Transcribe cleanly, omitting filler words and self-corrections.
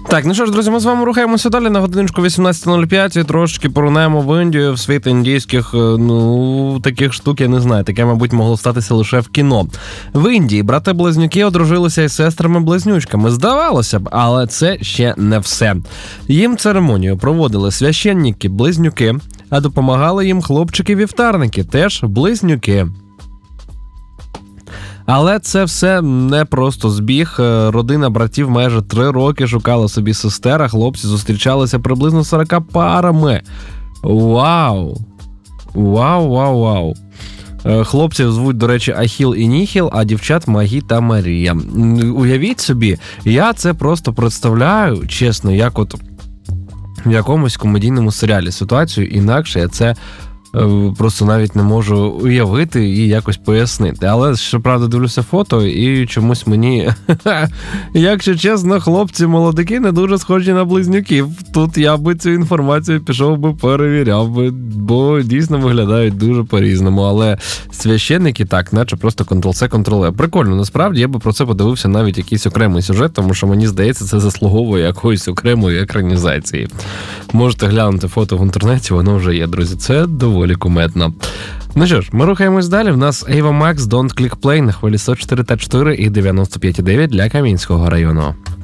Так, ну що ж, друзі, ми з вами рухаємося далі на годиночку 18.05 і трошки порунемо в Індію, в світ індійських, таких штук, я не знаю, таке, мабуть, могло статися лише в кіно. В Індії брати-близнюки одружилися із сестрами-близнючками. Здавалося б, але це ще не все. Їм церемонію проводили священники-близнюки, а допомагали їм хлопчики-вівтарники, теж близнюки. Але це все не просто збіг. Родина братів майже 3 роки шукала собі сестер, а хлопці зустрічалися приблизно 40 парами. Вау! Вау! Хлопців звуть, до речі, Ахіл і Ніхіл, а дівчат Магі та Марія. Уявіть собі, я це просто представляю, чесно, як от в якомусь комедійному серіалі ситуацію, інакше я це просто навіть не можу уявити і якось пояснити. Але, щоправда, дивлюся фото і чомусь мені, якщо чесно, хлопці-молодики не дуже схожі на близнюків. Тут я би цю інформацію пішов би, перевіряв би, бо дійсно виглядають дуже по-різному. Але священники так, наче просто Ctrl-C, Ctrl-V. Прикольно, насправді, я би про це подивився навіть якийсь окремий сюжет, тому що мені здається, це заслуговує якоїсь окремої екранізації. Можете глянути фото в інтернеті, воно вже є, друзі. Це доволі кумедно. Ну що ж, ми рухаємось далі. В нас Ava Max, Don't Click Play на хвилі 104.4 і 95.9 для Кам'янського району.